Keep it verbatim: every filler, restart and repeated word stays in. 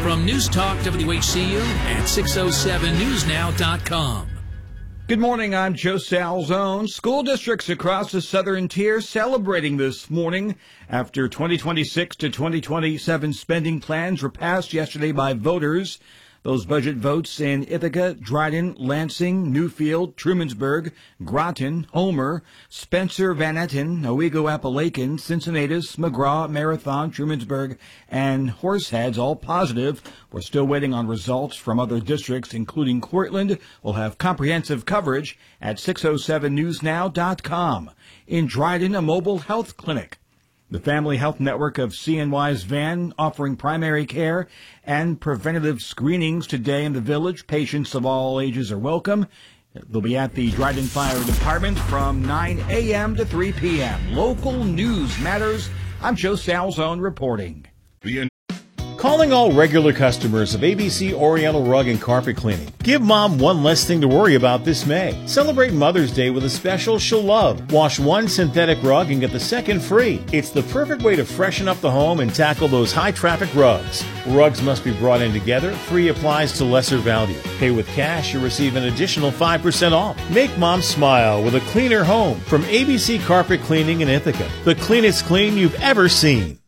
from News Talk W H C U and six oh seven news now dot com. Good morning, I'm Joe Salzone. School districts across the southern tier celebrating this morning after twenty twenty-six to twenty twenty-seven spending plans were passed yesterday by voters. Those budget votes in Ithaca, Dryden, Lansing, Newfield, Trumansburg, Groton, Homer, Spencer, Van Etten, Owego, Appalachian, Cincinnatus, McGraw, Marathon, Trumansburg, and Horseheads, all positive. We're still waiting on results from other districts, including Cortland. We'll have comprehensive coverage at six oh seven news now dot com. In Dryden, a mobile health clinic. The Family Health Network of C N Y's Van offering primary care and preventative screenings today in the village. Patients of all ages are welcome. They'll be at the Dryden Fire Department from nine a.m. to three p.m. Local news matters. I'm Joe Salzone reporting. The Calling all regular customers of A B C Oriental Rug and Carpet Cleaning. Give Mom one less thing to worry about this May. Celebrate Mother's Day with a special she'll love. Wash one synthetic rug and get the second free. It's the perfect way to freshen up the home and tackle those high-traffic rugs. Rugs must be brought in together. Free applies to lesser value. Pay with cash, you'll receive an additional five percent off. Make Mom smile with a cleaner home from A B C Carpet Cleaning in Ithaca. The cleanest clean you've ever seen.